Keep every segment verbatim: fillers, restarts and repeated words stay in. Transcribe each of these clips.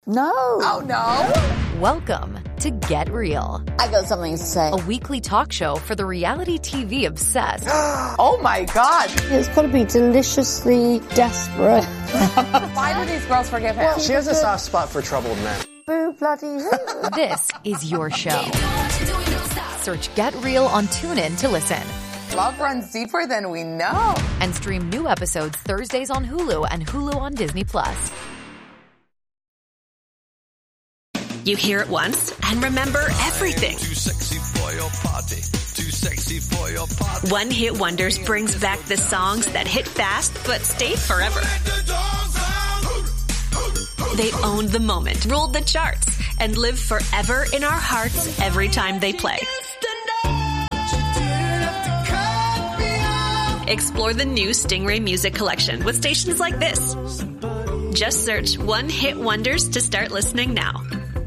No. Oh, no. Welcome to Get Real. I got something to say. A weekly talk show for the reality T V obsessed. Oh, my God. It's got to be deliciously desperate. Why do these girls forgive him? She has a soft spot for troubled men. Boo bloody who. This is your show. Search Get Real on TuneIn to listen. Love runs deeper than we know. And stream new episodes Thursdays on Hulu and Hulu on Disney Plus. You hear it once and remember everything. Too sexy for your party. Too sexy for your party. One Hit Wonders brings back the songs that hit fast but stayed forever. They owned the moment, ruled the charts, and live forever in our hearts every time they play. Explore the new Stingray Music Collection with stations like this. Just search One Hit Wonders to start listening now.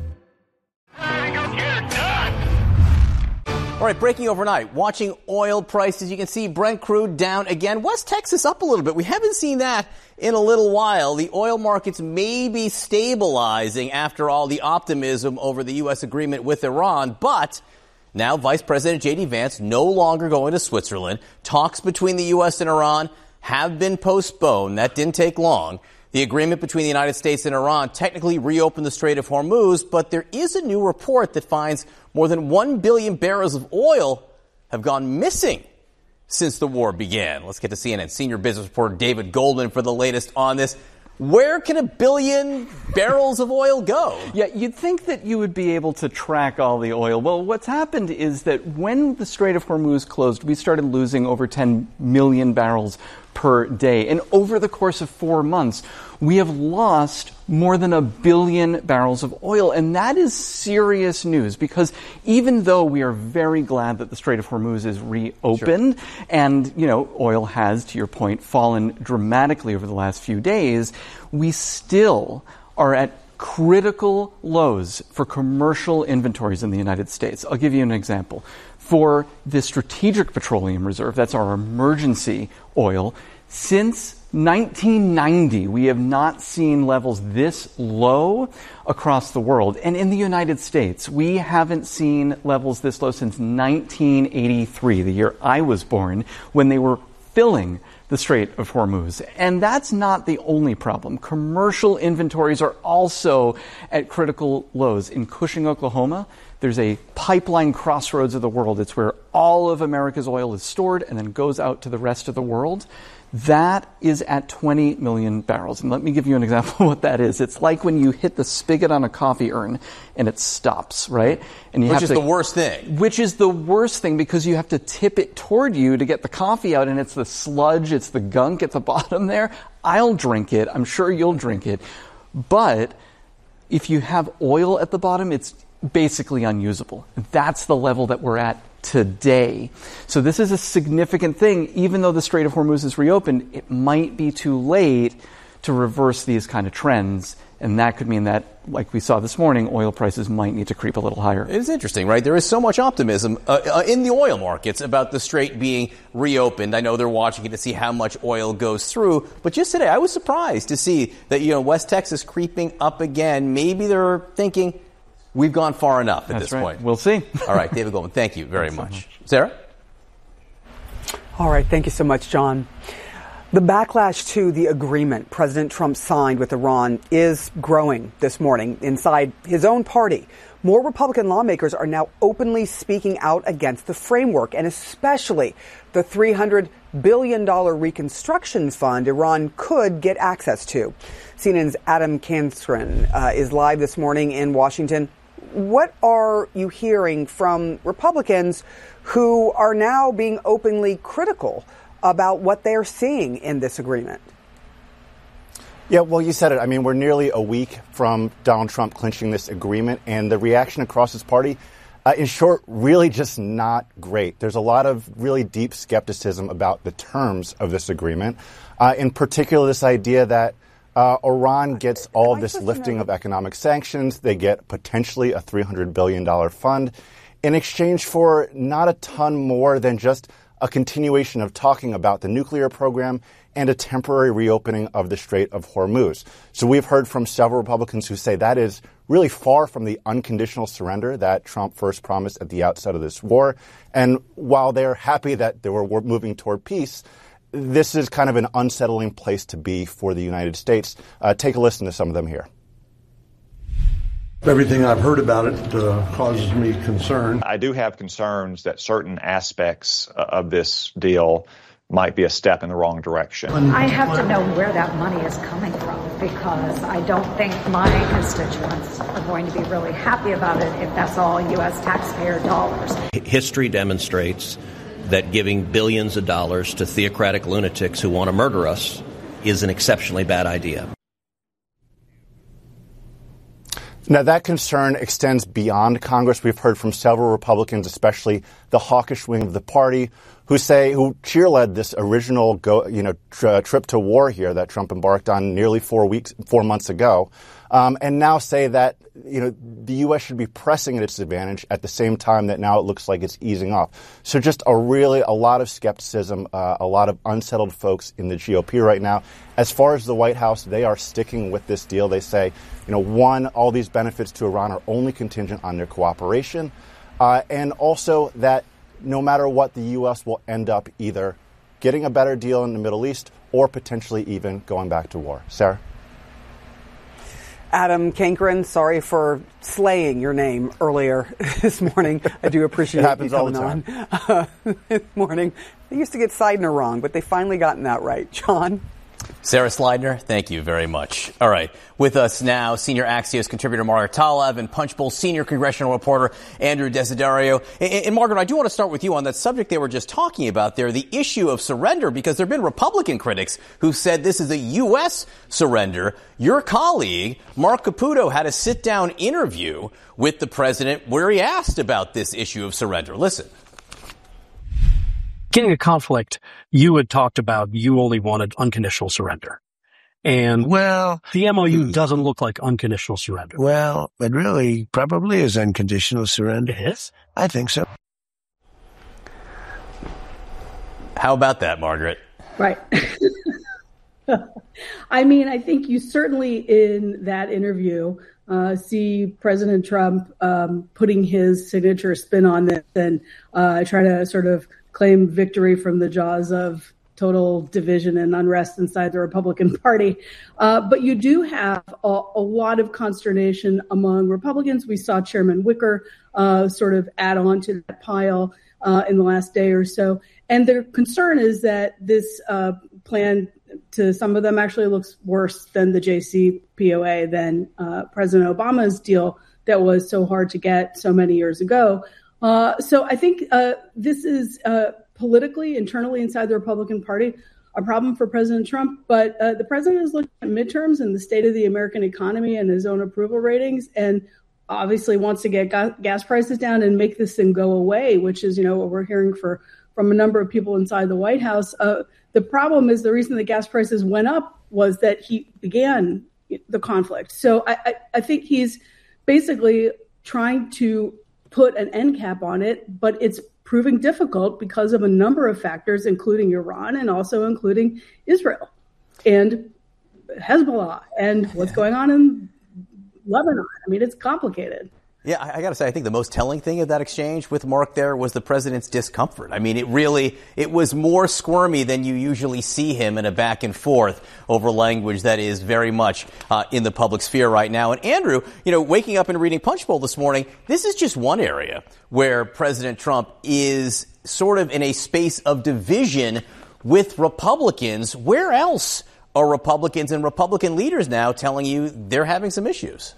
All right, breaking overnight, watching oil prices. You can see Brent crude down again. West Texas up a little bit. We haven't seen that in a little while. The oil markets may be stabilizing after all the optimism over the U S agreement with Iran. But now Vice President J D Vance no longer going to Switzerland. Talks between the U S and Iran have been postponed. That didn't take long. The agreement between the United States and Iran technically reopened the Strait of Hormuz, but there is a new report that finds more than one billion barrels of oil have gone missing since the war began. Let's get to C N N senior business reporter David Goldman for the latest on this. Where can a billion barrels of oil go? Yeah, you'd think that you would be able to track all the oil. Well, what's happened is that when the Strait of Hormuz closed, we started losing over ten million barrels per day. And over the course of four months, we have lost more than a billion barrels of oil. And that is serious news because even though we are very glad that the Strait of Hormuz is reopened, sure. and, you know, oil has, to your point, fallen dramatically over the last few days, we still are at critical lows for commercial inventories in the United States. I'll give you an example. For the Strategic Petroleum Reserve, that's our emergency oil, since nineteen ninety, we have not seen levels this low across the world. And in the United States, we haven't seen levels this low since nineteen eighty-three, the year I was born, when they were filling the Strait of Hormuz. And that's not the only problem. Commercial inventories are also at critical lows. In Cushing, Oklahoma, there's a pipeline crossroads of the world. It's where all of America's oil is stored and then goes out to the rest of the world. That is at twenty million barrels. And let me give you an example of what that is. It's like when you hit the spigot on a coffee urn and it stops, right? And you which have is to, the worst thing. Which is the worst thing because you have to tip it toward you to get the coffee out, and it's the sludge, it's the gunk at the bottom there. I'll drink it. I'm sure you'll drink it. But if you have oil at the bottom, it's basically unusable. That's the level that we're at today. So this is a significant thing. Even though the Strait of Hormuz is reopened, it might be too late to reverse these kind of trends. And that could mean that, like we saw this morning, oil prices might need to creep a little higher. It is interesting, right? There is so much optimism uh, uh, in the oil markets about the Strait being reopened. I know they're watching it to see how much oil goes through. But just today, I was surprised to see that, you know, West Texas creeping up again. Maybe they're thinking, we've gone far enough at That's this right. point. We'll see. All right, David Goldman, thank you very much. So much. Sarah? All right, thank you so much, John. The backlash to the agreement President Trump signed with Iran is growing this morning inside his own party. More Republican lawmakers are now openly speaking out against the framework, and especially the three hundred billion dollars reconstruction fund Iran could get access to. C N N's Adam Kanstrin uh, is live this morning in Washington. What are you hearing from Republicans who are now being openly critical about what they're seeing in this agreement? Yeah, well, you said it. I mean, we're nearly a week from Donald Trump clinching this agreement, and the reaction across his party, uh, in short, really just not great. There's a lot of really deep skepticism about the terms of this agreement, uh, in particular this idea that uh, Iran gets all of this lifting of economic sanctions. They get potentially a three hundred billion dollars fund in exchange for not a ton more than just a continuation of talking about the nuclear program and a temporary reopening of the Strait of Hormuz. So we've heard from several Republicans who say that is really far from the unconditional surrender that Trump first promised at the outset of this war. And while they're happy that they were moving toward peace, this is kind of an unsettling place to be for the United States. Uh, take a listen to some of them here. Everything I've heard about it uh, causes me concern. I do have concerns that certain aspects of this deal might be a step in the wrong direction. I have to know where that money is coming from, because I don't think my constituents are going to be really happy about it if that's all U S taxpayer dollars. History demonstrates that giving billions of dollars to theocratic lunatics who want to murder us is an exceptionally bad idea. Now, that concern extends beyond Congress. We've heard from several Republicans, especially the hawkish wing of the party, who say, who cheerled this original go, you know, tr- trip to war here that Trump embarked on nearly four weeks, four months ago, um, and now say that, you know, the U S should be pressing at its advantage at the same time that now it looks like it's easing off. So just a really, a lot of skepticism, uh, a lot of unsettled folks in the G O P right now. As far as the White House, they are sticking with this deal. They say, you know, one, all these benefits to Iran are only contingent on their cooperation, uh, and also that no matter what, the U S will end up either getting a better deal in the Middle East or potentially even going back to war. Sarah? Adam Cankren, sorry for slaying your name earlier this morning. I do appreciate it happens you all coming the time. on uh, this morning. They used to get Seidner wrong, but they finally gotten that right. John? Sarah Slidner, thank you very much. All right. With us now, senior Axios contributor Margaret Talev and Punchbowl senior congressional reporter Andrew Desiderio. And, and Margaret, I do want to start with you on that subject they were just talking about there, the issue of surrender, because there have been Republican critics who said this is a U S surrender. Your colleague, Mark Caputo, had a sit-down interview with the president where he asked about this issue of surrender. Listen. Beginning of conflict, you had talked about you only wanted unconditional surrender. And well, the M O U doesn't look like unconditional surrender. Well, it really probably is unconditional surrender. It is? I think so. How about that, Margaret? Right. I mean, I think you certainly in that interview uh, see President Trump um, putting his signature spin on this and uh, try to sort of claim victory from the jaws of total division and unrest inside the Republican Party. Uh, but you do have a, a lot of consternation among Republicans. We saw Chairman Wicker uh, sort of add on to that pile uh, in the last day or so. And their concern is that this uh, plan to some of them actually looks worse than the J C P O A, than uh, President Obama's deal that was so hard to get so many years ago. Uh, so I think uh, this is uh, politically, internally inside the Republican Party, a problem for President Trump. But uh, the president is looking at midterms and the state of the American economy and his own approval ratings, and obviously wants to get ga- gas prices down and make this thing go away, which is, you know, what we're hearing for from a number of people inside the White House. Uh, the problem is the reason the gas prices went up was that he began the conflict. So I, I, I think he's basically trying to put an end cap on it, but it's proving difficult because of a number of factors, including Iran and also including Israel and Hezbollah and what's going on in Lebanon. I mean, it's complicated. Yeah, I, I got to say, I think the most telling thing of that exchange with Mark there was the president's discomfort. I mean, it really, it was more squirmy than you usually see him in a back and forth over language that is very much uh, in the public sphere right now. And Andrew, you know, waking up and reading Punchbowl this morning, this is just one area where President Trump is sort of in a space of division with Republicans. Where else are Republicans and Republican leaders now telling you they're having some issues?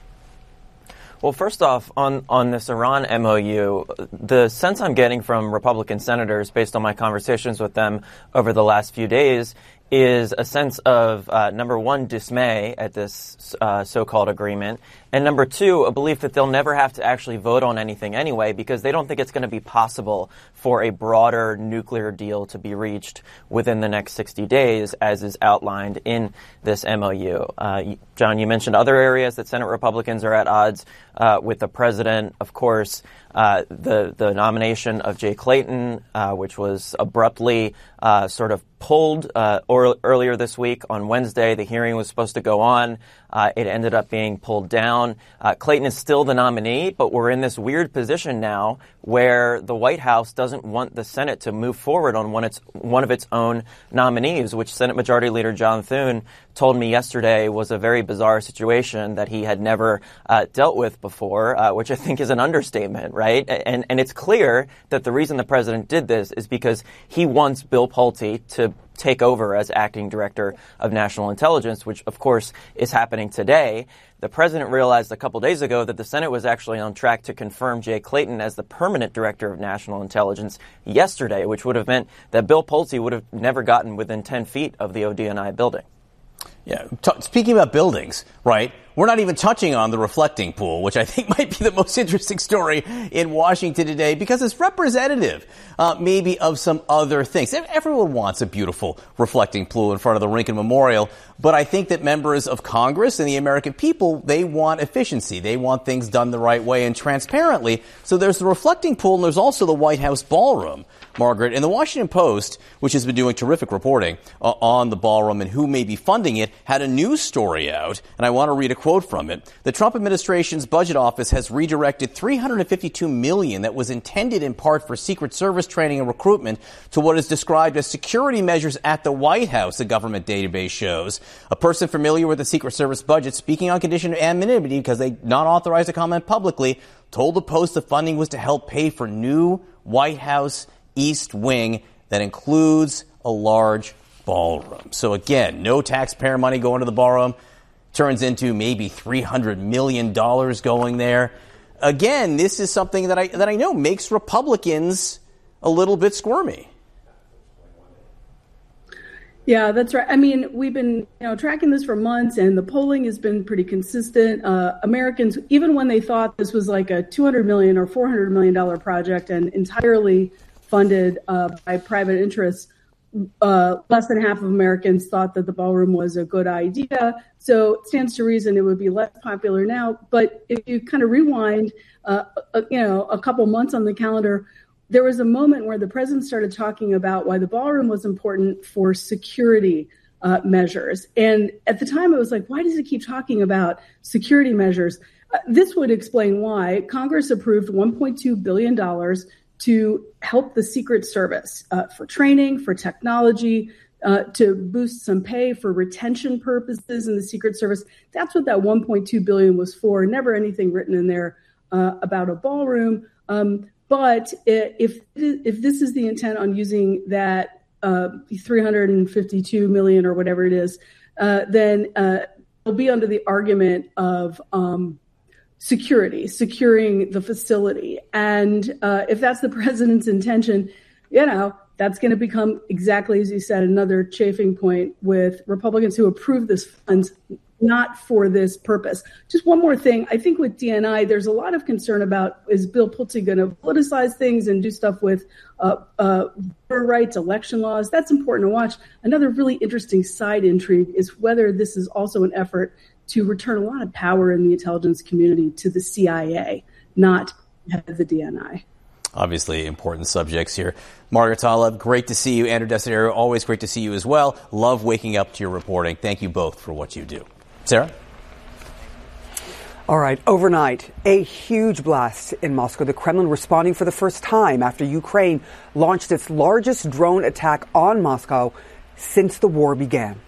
Well, first off, on, on this Iran M O U, the sense I'm getting from Republican senators, based on my conversations with them over the last few days, is a sense of, uh, number one, dismay at this uh, so-called agreement, and number two, a belief that they'll never have to actually vote on anything anyway because they don't think it's going to be possible for a broader nuclear deal to be reached within the next sixty days, as is outlined in this M O U. Uh, John, you mentioned other areas that Senate Republicans are at odds uh, with the president. Of course, uh, the the nomination of Jay Clayton, uh, which was abruptly uh, sort of pulled uh, or, earlier this week on Wednesday. The hearing was supposed to go on. Uh, it ended up being pulled down. Uh, Clayton is still the nominee, but we're in this weird position now where the White House doesn't want the Senate to move forward on one, its, one of its own nominees, which Senate Majority Leader John Thune told me yesterday was a very bizarre situation that he had never uh, dealt with before, uh, which I think is an understatement, right? And, and it's clear that the reason the president did this is because he wants Bill Pulte to take over as acting director of national intelligence, which of course is happening today. The president realized a couple days ago that the Senate was actually on track to confirm Jay Clayton as the permanent director of national intelligence yesterday, which would have meant that Bill Pulte would have never gotten within ten feet of the O D N I building. Yeah. T- speaking about buildings, right? We're not even touching on the reflecting pool, which I think might be the most interesting story in Washington today because it's representative, uh, maybe of some other things. Everyone wants a beautiful reflecting pool in front of the Lincoln Memorial, but I think that members of Congress and the American people, they want efficiency. They want things done the right way and transparently. So there's the reflecting pool and there's also the White House ballroom, Margaret. And the Washington Post, which has been doing terrific reporting uh, on the ballroom and who may be funding it, had a news story out, and I want to read a quote from it. The Trump administration's budget office has redirected three hundred fifty-two million dollars that was intended in part for Secret Service training and recruitment to what is described as security measures at the White House, the government database shows. A person familiar with the Secret Service budget, speaking on condition of anonymity because they not authorized to comment publicly, told the Post the funding was to help pay for new White House East Wing that includes a large ballroom. So again, no taxpayer money going to the ballroom. Turns into maybe three hundred million dollars going there. Again, this is something that I that I know makes Republicans a little bit squirmy. Yeah, that's right. I mean, we've been you know tracking this for months, and the polling has been pretty consistent. Uh, Americans, even when they thought this was like a two hundred million dollars or four hundred million dollars project and entirely funded uh, by private interests, Uh, less than half of Americans thought that the ballroom was a good idea. So it stands to reason it would be less popular now. But if you kind of rewind, uh, uh, you know, a couple months on the calendar, there was a moment where the president started talking about why the ballroom was important for security uh, measures. And at the time, it was like, why does he keep talking about security measures? Uh, this would explain why Congress approved one point two billion dollars to help the Secret Service uh, for training, for technology, uh, to boost some pay for retention purposes in the Secret Service. That's what that one point two billion dollars was for. Never anything written in there uh, about a ballroom. Um, but if if this is the intent on using that uh, three hundred fifty-two million dollars or whatever it is, uh, then uh, it'll be under the argument of um, security, securing the facility. And uh, if that's the president's intention, you know, that's going to become, exactly as you said, another chafing point with Republicans who approve this fund, not for this purpose. Just one more thing. I think with D N I, there's a lot of concern about, is Bill Pulte going to politicize things and do stuff with uh, uh, voter rights, election laws? That's important to watch. Another really interesting side intrigue is whether this is also an effort to return a lot of power in the intelligence community to the C I A, not the D N I. Obviously important subjects here. Margaret Tlaib, great to see you. Andrew Desiderio, always great to see you as well. Love waking up to your reporting. Thank you both for what you do. Sarah? All right. Overnight, a huge blast in Moscow. The Kremlin responding for the first time after Ukraine launched its largest drone attack on Moscow since the war began.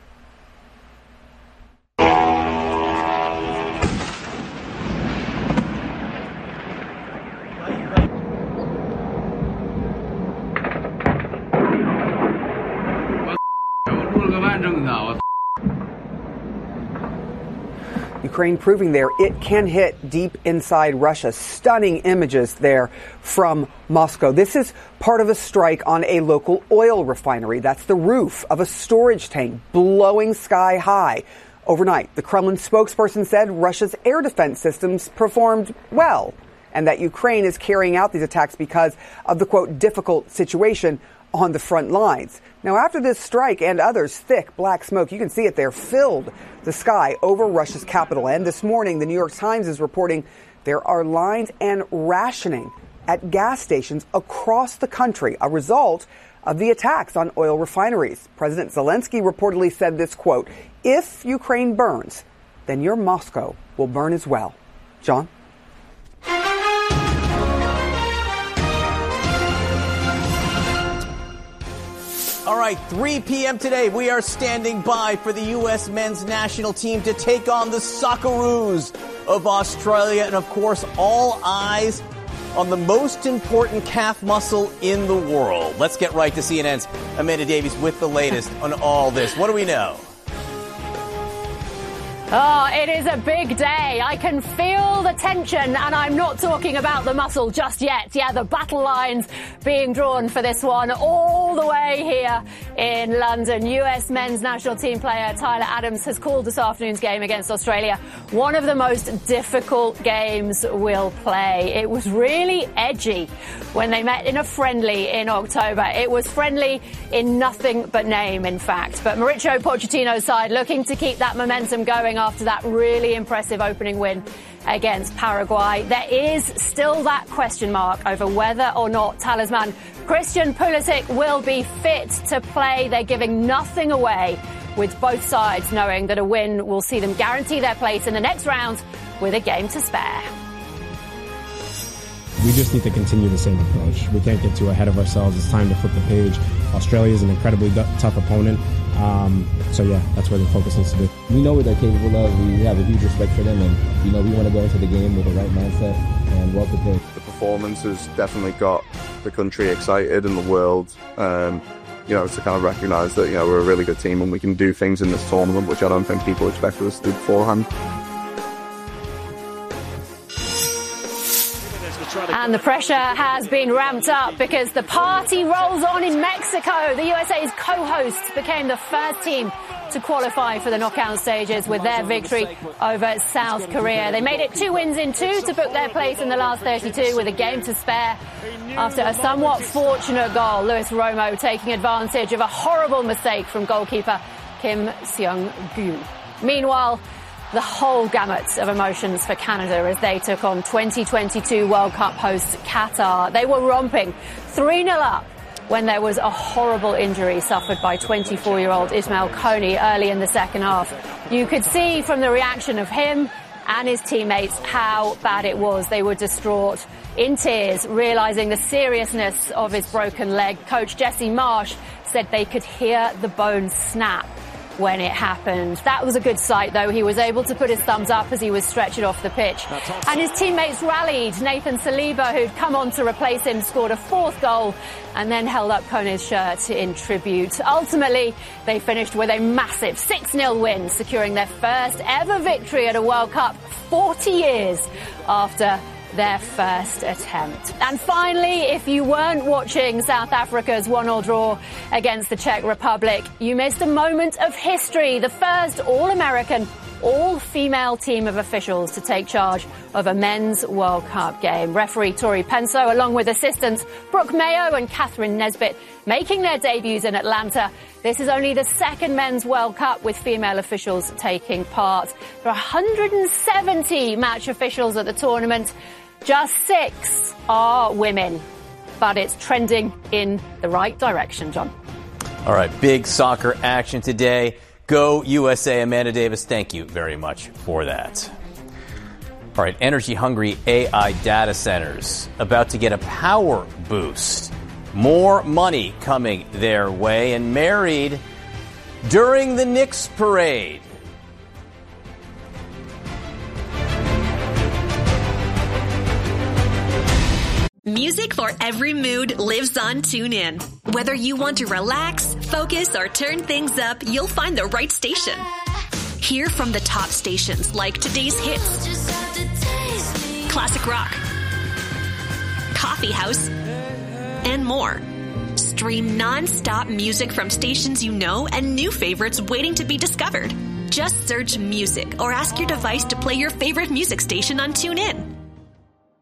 Ukraine proving there it can hit deep inside Russia. Stunning images there from Moscow. This is part of a strike on a local oil refinery. That's the roof of a storage tank blowing sky high. Overnight, the Kremlin spokesperson said Russia's air defense systems performed well and that Ukraine is carrying out these attacks because of the, quote, difficult situation on the front lines. Now, after this strike and others, thick black smoke, you can see it there, filled the sky over Russia's capital. And this morning, the New York Times is reporting there are lines and rationing at gas stations across the country, a result of the attacks on oil refineries. President Zelensky reportedly said this, quote, "If Ukraine burns, then your Moscow will burn as well." John? All right, three p.m. today, we are standing by for the U S men's national team to take on the Socceroos of Australia. And, of course, all eyes on the most important calf muscle in the world. Let's get right to C N N's Amanda Davies with the latest on all this. What do we know? Oh, it is a big day. I can feel the tension, and I'm not talking about the muscle just yet. Yeah, the battle lines being drawn for this one all the way here in London. U S men's national team player Tyler Adams has called this afternoon's game against Australia one of the most difficult games we'll play. It was really edgy when they met in a friendly in October. It was friendly in nothing but name, in fact. But Mauricio Pochettino's side looking to keep that momentum going after that really impressive opening win against Paraguay. There is still that question mark over whether or not talisman Christian Pulisic will be fit to play. They're giving nothing away, with both sides knowing that a win will see them guarantee their place in the next round with a game to spare. We just need to continue the same approach. We can't get too ahead of ourselves. It's time to flip the page. Australia is an incredibly d- tough opponent. Um, so, yeah, that's where the focus needs to be. We know what they're capable of. We have a huge respect for them. And, you know, we want to go into the game with the right mindset and well prepared. The performance has definitely got the country excited and the world, um, you know, to kind of recognise that, you know, we're a really good team and we can do things in this tournament, which I don't think people expected us to do beforehand. And the pressure has been ramped up because the party rolls on in Mexico. The U S A's co-hosts became the first team to qualify for the knockout stages with their victory over South Korea. They made it two wins in two to book their place in the last thirty-two with a game to spare after a somewhat fortunate goal. Luis Romo taking advantage of a horrible mistake from goalkeeper Kim Seung-gu. Meanwhile, the whole gamut of emotions for Canada as they took on twenty twenty-two World Cup hosts Qatar. They were romping three nil up when there was a horrible injury suffered by twenty-four-year-old Ismail Kone early in the second half. You could see from the reaction of him and his teammates how bad it was. They were distraught, in tears, realising the seriousness of his broken leg. Coach Jesse Marsh said they could hear the bones snap when it happened. That was a good sight, though. He was able to put his thumbs up as he was stretched off the pitch. And his teammates rallied. Nathan Saliba, who'd come on to replace him, scored a fourth goal and then held up Kone's shirt in tribute. Ultimately, they finished with a massive six nil win, securing their first ever victory at a World Cup forty years after their first attempt. And finally, if you weren't watching South Africa's one all draw against the Czech Republic, you missed a moment of history. The first all-American, all-female team of officials to take charge of a men's World Cup game. Referee Tori Penso, along with assistants Brooke Mayo and Catherine Nesbitt, making their debuts in Atlanta. This is only the second men's World Cup with female officials taking part. There are one hundred seventy match officials at the tournament. Just six are women, but it's trending in the right direction, John. All right, big soccer action today. Go U S A. Amanda Davis, thank you very much for that. All right, energy-hungry A I data centers about to get a power boost. More money coming their way, and married during the Knicks parade. Music for every mood lives on TuneIn. Whether you want to relax, focus, or turn things up, you'll find the right station. Hear from the top stations like today's hits, classic rock, coffee house, and more. Stream non-stop music from stations you know and new favorites waiting to be discovered. Just search music or ask your device to play your favorite music station on TuneIn.